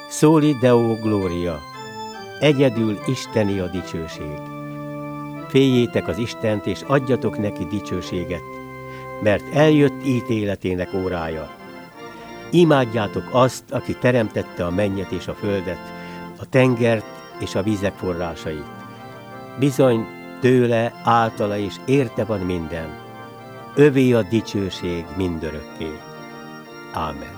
Soli Deo Gloria, egyedül isteni a dicsőség. Féljétek az Istent, és adjatok neki dicsőséget, mert eljött ítéletének órája. Imádjátok azt, aki teremtette a mennyet és a földet, a tengert és a vizek forrásait. Bizony, tőle, általa és érte van minden. Övé a dicsőség mindörökké. Ámen.